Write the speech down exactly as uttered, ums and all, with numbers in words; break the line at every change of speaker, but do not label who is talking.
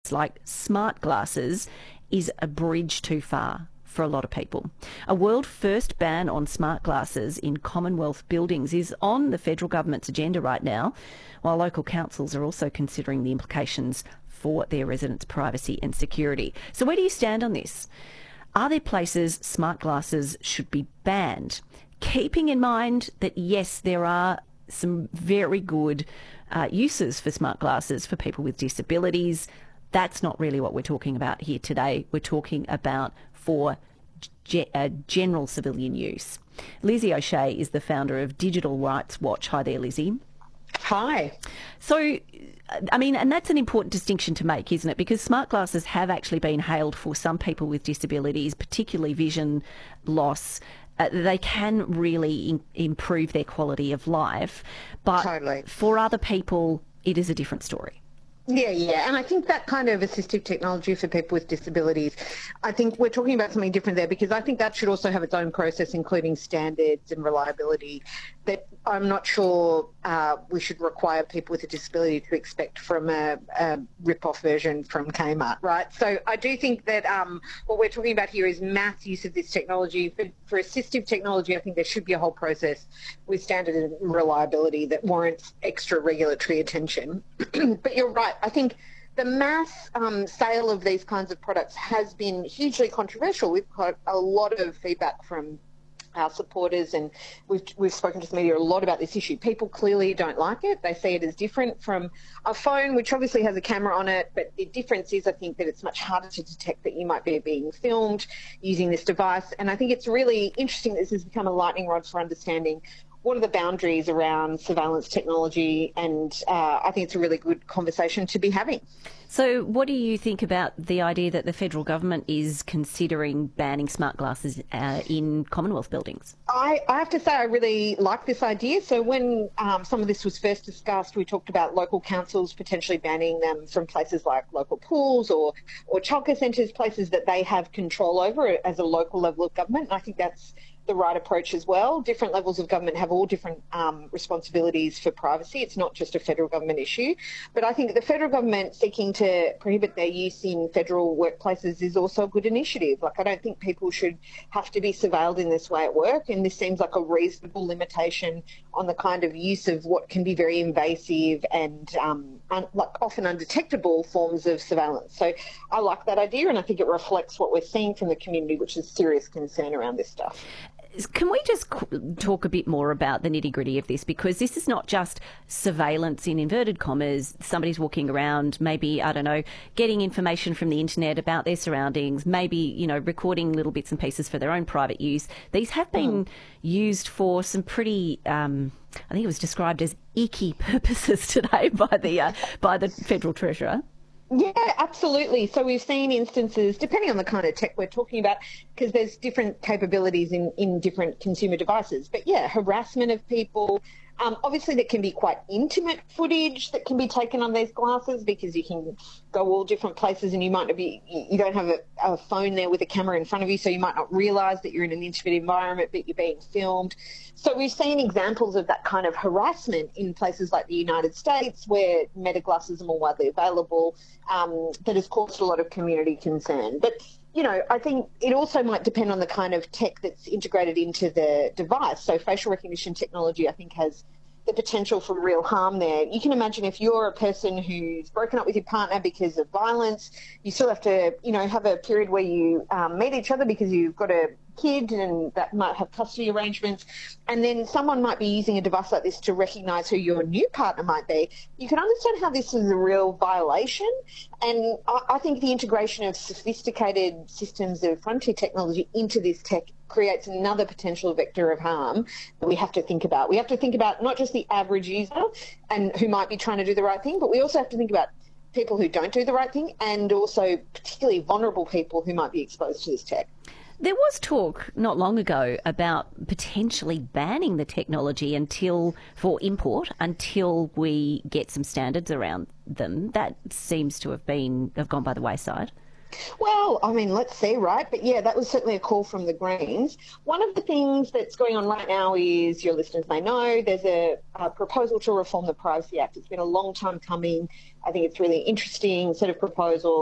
gadgets like smart glasses is a bridge too far for a lot of people. A world first ban on smart glasses in Commonwealth buildings is on the federal government's agenda right now, while local councils are also considering the implications for their residents' privacy and security. So where do you stand on this? Are there places smart glasses should be banned? Keeping in mind that, yes, there are some very good uh, uses for smart glasses for people with disabilities. That's not really what we're talking about here today. We're talking about for ge- uh, general civilian use. Lizzie O'Shea is the founder of Digital Rights Watch. Hi there, Lizzie.
Hi.
So, I mean, and that's an important distinction to make, isn't it? Because smart glasses have actually been hailed for some people with disabilities, particularly vision loss. Uh, they can really in- improve their quality of life. But
Totally.
for other people, it is a different story.
Yeah, yeah. And I think that kind of assistive technology for people with disabilities, I think we're talking about something different there, because I think that should also have its own process, including standards and reliability, that I'm not sure uh, we should require people with a disability to expect from a, a rip-off version from Kmart, right? So I do think that um, what we're talking about here is mass use of this technology. For, for assistive technology, I think there should be a whole process with standard and reliability that warrants extra regulatory attention. But you're right. I think the mass um, sale of these kinds of products has been hugely controversial. We've got a lot of feedback from our supporters, and we've we've spoken to the media a lot about this issue. People clearly don't like it. They see it as different from a phone, which obviously has a camera on it, but the difference is, I think, that it's much harder to detect that you might be being filmed using this device. And I think it's really interesting that this has become a lightning rod for understanding what are the boundaries around surveillance technology, and uh, I think it's a really good conversation to be having.
So what do you think about the idea that the federal government is considering banning smart glasses uh, in Commonwealth buildings?
I, I have to say I really like this idea. So when um, some of this was first discussed, we talked about local councils potentially banning them from places like local pools or, or childcare centres, places that they have control over as a local level of government. And I think that's the right approach as well. Different levels of government have all different um, responsibilities for privacy. It's not just a federal government issue. But I think the federal government seeking to prohibit their use in federal workplaces is also a good initiative. Like, I don't think people should have to be surveilled in this way at work, and this seems like a reasonable limitation on the kind of use of what can be very invasive and um, un- like often undetectable forms of surveillance. So I like that idea, and I think it reflects what we're seeing from the community, which is serious concern around this stuff.
Can we just talk a bit more about the nitty-gritty of this? Because this is not just surveillance in inverted commas. Somebody's walking around, maybe, I don't know, getting information from the internet about their surroundings, maybe, you know, recording little bits and pieces for their own private use. These have been mm. used for some pretty, um, I think it was described as icky purposes today by the uh, by the Federal Treasurer.
Yeah, absolutely. So we've seen instances, depending on the kind of tech we're talking about, because there's different capabilities in, in different consumer devices. But yeah, harassment of people. Um, obviously, there can be quite intimate footage that can be taken on these glasses, because you can go all different places and you might not be, you don't have a, a phone there with a camera in front of you, so you might not realise that you're in an intimate environment, but you're being filmed. So we've seen examples of that kind of harassment in places like the United States, where Meta glasses are more widely available, um, that has caused a lot of community concern. But you know, I think it also might depend on the kind of tech that's integrated into the device. So facial recognition technology, I think, has the potential for real harm there. You can imagine if you're a person who's broken up with your partner because of violence, you still have to, you know, have a period where you um, meet each other because you've got a kid and that might have custody arrangements, and then someone might be using a device like this to recognise who your new partner might be. You can understand how this is a real violation, and I, I think the integration of sophisticated systems of frontier technology into this tech creates another potential vector of harm that we have to think about. We have to think about not just the average user and who might be trying to do the right thing, but we also have to think about people who don't do the right thing, and also particularly vulnerable people who might be exposed to this tech.
There was talk not long ago about potentially banning the technology until for import until we get some standards around them. That seems to have been have gone by the wayside.
Well, I mean, let's see, right? But yeah, that was certainly a call from the Greens. One of the things that's going on right now is, your listeners may know, there's a, a proposal to reform the Privacy Act. It's been a long time coming. I think it's really interesting set of proposals.